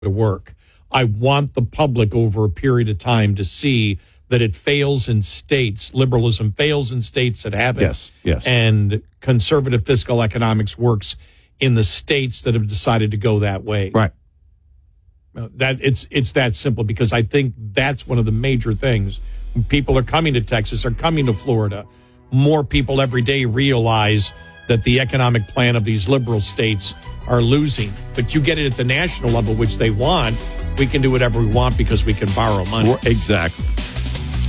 to work. I want the public over a period of time to see that it fails in states. Liberalism fails in states that have it. Yes. And conservative fiscal economics works in the states that have decided to go that way. Right. That it's that simple, because I think that's one of the major things. When people are coming to Texas, are coming to Florida, more people every day realize that the economic plan of these liberal states are losing. But you get it at the national level, which they want. We can do whatever we want because we can borrow money. Exactly.